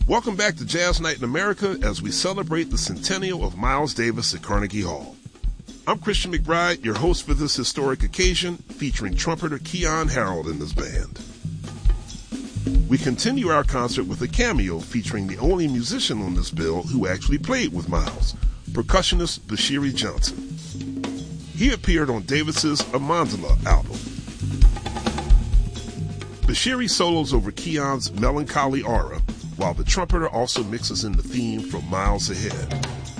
Welcome back to Jazz Night in America as we celebrate the centennial of Miles Davis at Carnegie Hall. I'm Christian McBride, your host for this historic occasion, featuring trumpeter Keyon Harrold and his band. We continue our concert with a cameo featuring the only musician on this bill who actually played with Miles, percussionist Bashiri Johnson. He appeared on Davis's Amandla album. Bashiri solos over Keyon's melancholy aura, while the trumpeter also mixes in the theme from Miles Ahead.